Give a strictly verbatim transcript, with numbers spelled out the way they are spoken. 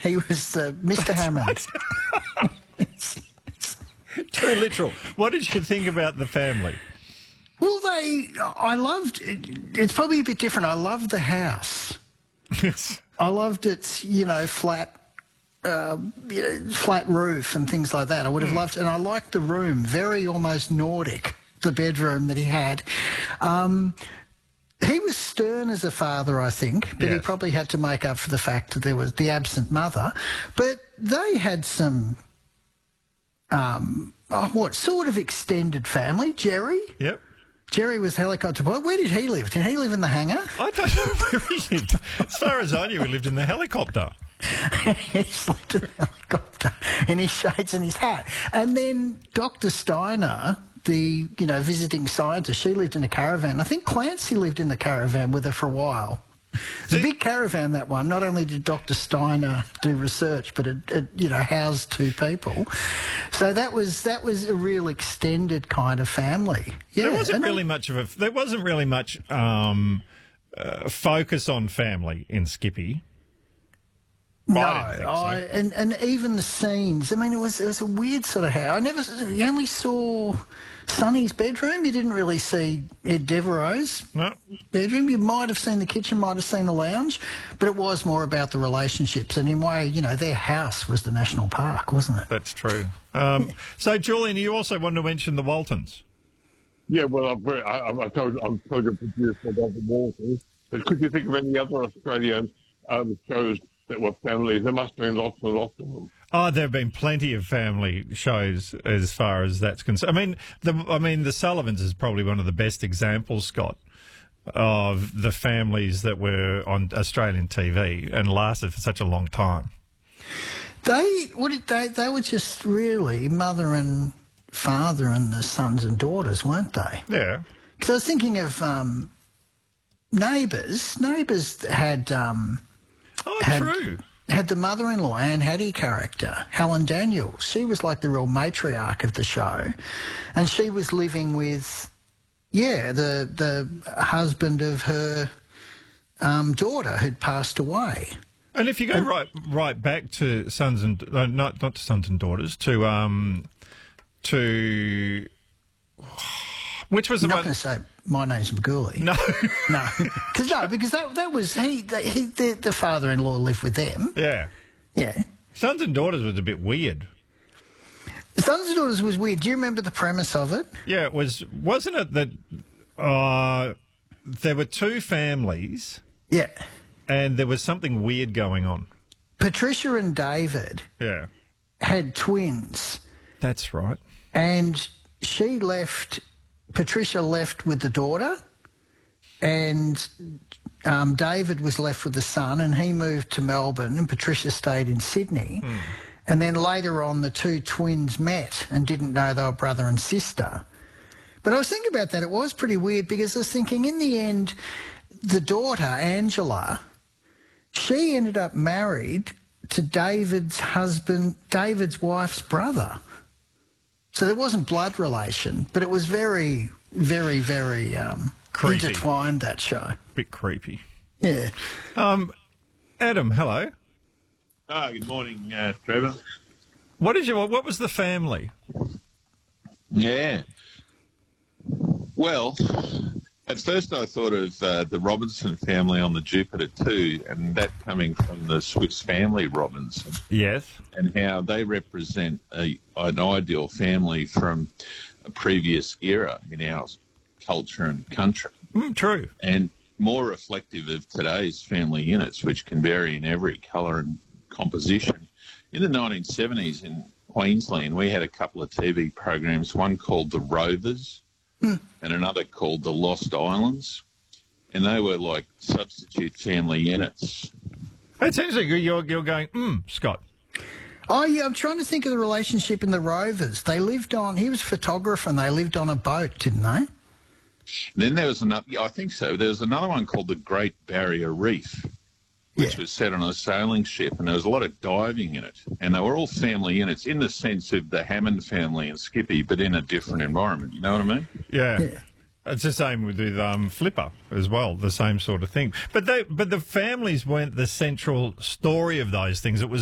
He was uh, Mister Hammond. Too literal. What did you think about the family? Well, they, I loved, it's probably a bit different. I loved the house. Yes. I loved its, you know, flat, uh, you know, flat roof and things like that. I would have Mm. loved, and I liked the room, very almost Nordic, the bedroom that he had. Um, he was stern as a father, I think, but he Yes. probably had to make up for the fact that there was the absent mother. But they had some, um, oh, what, sort of extended family. Jerry? Yep. Jerry was helicopter pilot. Where did he live? Did he live in the hangar? I don't know where he lived. As far as I knew, he lived in the helicopter. He slept in the helicopter in his shades and his hat. And then Doctor Steiner, the, you know, visiting scientist, she lived in a caravan. I think Clancy lived in the caravan with her for a while. It's a big caravan, that one. Not only did Doctor Steiner do research, but it, it, you know, housed two people. So that was that was a real extended kind of family. Yeah, There wasn't and really I- much of a. There wasn't really much um, uh, focus on family in Skippy. No, I didn't think so. I, and and even the scenes. I mean, it was it was a weird sort of house. I never. You only saw Sonny's bedroom. You didn't really see Ed Devereaux's No. bedroom. You might have seen the kitchen, might have seen the lounge, but it was more about the relationships. And in a way, you know, their house was the national park, wasn't it? That's true. Um, so, Julian, you also wanted to mention the Waltons. Yeah, well, I've, I, I told I'm told you produced by Doctor Walters. But could you think of any other Australian um, shows that were families? There must have been lots and lots of them. Oh, there have been plenty of family shows as far as that's concerned. I mean, the I mean, the Sullivans is probably one of the best examples, Scott, of the families that were on Australian T V and lasted for such a long time. They what did they? They were just really mother and father and the sons and daughters, weren't they? Yeah. Because I was thinking of um, Neighbours. Neighbours had. Um, Oh, had, true. had the mother-in-law, Anne Hattie character, Helen Daniels. She was like the real matriarch of the show. And she was living with, yeah, the the husband of her um, daughter who'd passed away. And if you go right right back to sons and uh, not not to sons and daughters to um to which was the I'm not one? going to say My Name's Magooly. No. No. Cause, no, because that, that was, he, the, he the, the father-in-law lived with them. Yeah. Yeah. Sons and Daughters was a bit weird. Sons and Daughters was weird. Do you remember the premise of it? Yeah, it was. Wasn't it that uh, there were two families Yeah. and there was something weird going on? Patricia and David Yeah. had twins, That's right. and she left, Patricia left with the daughter, and um, David was left with the son, and he moved to Melbourne, and Patricia stayed in Sydney. Mm. And then later on, the two twins met and didn't know they were brother and sister. But I was thinking about that. It was pretty weird because I was thinking in the end, the daughter, Angela, she ended up married to David's husband, David's wife's brother. So there wasn't blood relation, but it was very, very, very um, Creepy. intertwined, that show. Bit creepy. Yeah. Um, Adam, hello. Ah, good morning, uh, Trevor. What is your? What was the family? Yeah. Well, at first I thought of uh, the Robinson family on the Jupiter too, and that coming from the Swiss Family Robinson, Yes. and how they represent a, an ideal family from a previous era in our culture and country, Mm, true. and more reflective of today's family units, which can vary in every colour and composition. In the nineteen seventies in Queensland, we had a couple of T V programs, one called The Rovers and another called The Lost Islands, and they were like substitute family units. It's interesting. You're you're going. Mm, Scott. Oh, yeah, I'm trying to think of the relationship in the Rovers. They lived on, he was a photographer and they lived on a boat, didn't they? Then there was another, yeah, I think so, there was another one called The Great Barrier Reef, which Yeah. was set on a sailing ship, and there was a lot of diving in it. And they were all family units in the sense of the Hammond family and Skippy, but in a different environment. You know what I mean? Yeah. Yeah. It's the same with, with um, Flipper as well, the same sort of thing. But they, but the families weren't the central story of those things. It was